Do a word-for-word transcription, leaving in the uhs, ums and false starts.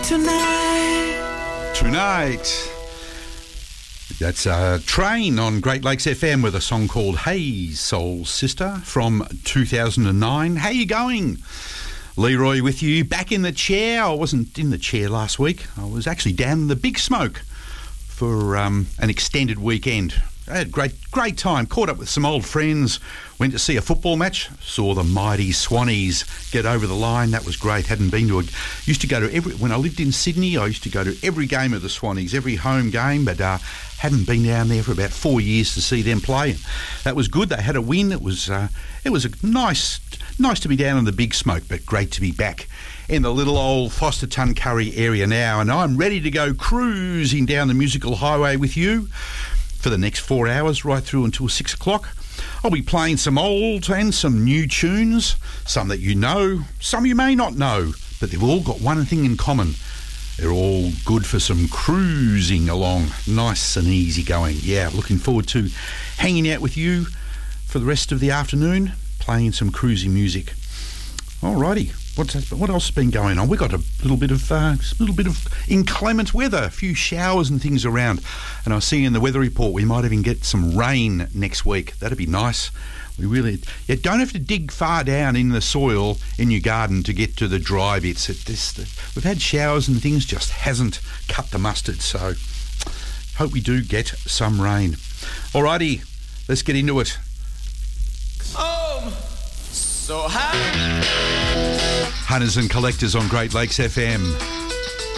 tonight. Tonight. That's a Train on Great Lakes F M with a song called Hey Soul Sister from two thousand nine. How you going? Leroy with you, back in the chair. I wasn't in the chair last week. I was actually down in the Big Smoke for um, an extended weekend. I had a great, great time. Caught up with some old friends. Went to see a football match. Saw the mighty Swannies get over the line. That was great. Hadn't been to a... Used to go to every... When I lived in Sydney, I used to go to every game of the Swannies, every home game, but uh, hadn't been down there for about four years to see them play. That was good. They had a win. It was uh, it was a nice nice to be down in the Big Smoke, but great to be back in the little old Foster Tuncurry area now. And I'm ready to go cruising down the musical highway with you for the next four hours, right through until six o'clock. I'll be playing some old and some new tunes, some that you know, some you may not know, but they've all got one thing in common. They're all good for some cruising along, nice and easy going. Yeah, looking forward to hanging out with you for the rest of the afternoon, playing some cruising music. Alrighty. What's, what else has been going on? We've got a little bit of uh, little bit of inclement weather, a few showers and things around. And I see in the weather report we might even get some rain next week. That'd be nice. We really yeah, don't have to dig far down in the soil in your garden to get to the dry bits. It, this, we've had showers and things, just hasn't cut the mustard. So hope we do get some rain. Alrighty, let's get into it. Oh, so high. Hunters and Collectors on Great Lakes F M.